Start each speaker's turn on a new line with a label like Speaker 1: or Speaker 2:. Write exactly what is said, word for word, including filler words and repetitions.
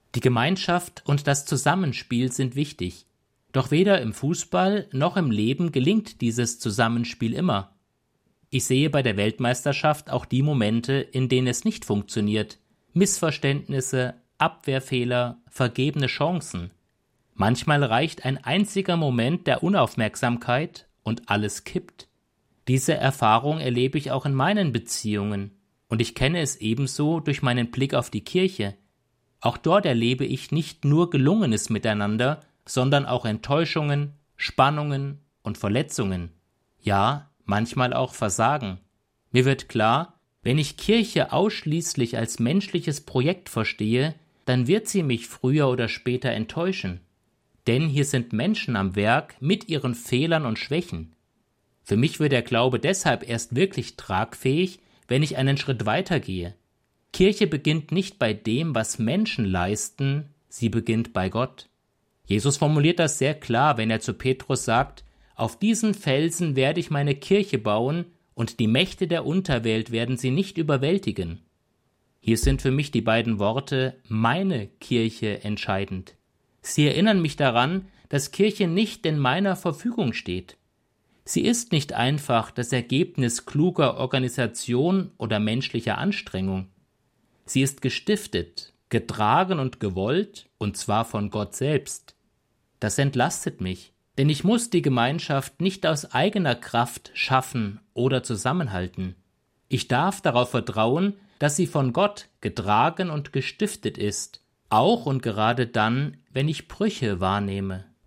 Speaker 1: Die Gemeinschaft und das Zusammenspiel sind wichtig. Doch weder im Fußball noch im Leben gelingt dieses Zusammenspiel immer. Ich sehe bei der Weltmeisterschaft auch die Momente, in denen es nicht funktioniert. Missverständnisse, Abwehrfehler, vergebene Chancen. Manchmal reicht ein einziger Moment der Unaufmerksamkeit und alles kippt. Diese Erfahrung erlebe ich auch in meinen Beziehungen und ich kenne es ebenso durch meinen Blick auf die Kirche. Auch dort erlebe ich nicht nur Gelungenes miteinander, sondern auch Enttäuschungen, Spannungen und Verletzungen. Ja, manchmal auch Versagen. Mir wird klar, wenn ich Kirche ausschließlich als menschliches Projekt verstehe, dann wird sie mich früher oder später enttäuschen. Denn hier sind Menschen am Werk mit ihren Fehlern und Schwächen. Für mich wird der Glaube deshalb erst wirklich tragfähig, wenn ich einen Schritt weitergehe. Kirche beginnt nicht bei dem, was Menschen leisten, sie beginnt bei Gott. Jesus formuliert das sehr klar, wenn er zu Petrus sagt: Auf diesen Felsen werde ich meine Kirche bauen, und die Mächte der Unterwelt werden sie nicht überwältigen. Hier sind für mich die beiden Worte meine Kirche entscheidend. Sie erinnern mich daran, dass Kirche nicht in meiner Verfügung steht. Sie ist nicht einfach das Ergebnis kluger Organisation oder menschlicher Anstrengung. Sie ist gestiftet, getragen und gewollt, und zwar von Gott selbst. Das entlastet mich, denn ich muss die Gemeinschaft nicht aus eigener Kraft schaffen oder zusammenhalten. Ich darf darauf vertrauen, dass sie von Gott getragen und gestiftet ist, auch und gerade dann, wenn ich Brüche wahrnehme.